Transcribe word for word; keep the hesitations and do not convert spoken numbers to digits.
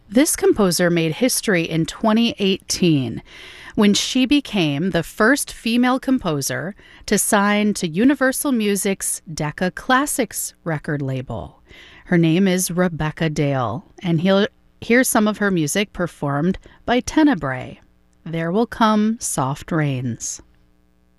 This composer made history in twenty eighteen when she became the first female composer to sign to Universal Music's Decca Classics record label. Her name is Rebecca Dale, and he'll here's some of her music performed by Tenebrae. There Will Come Soft Rains.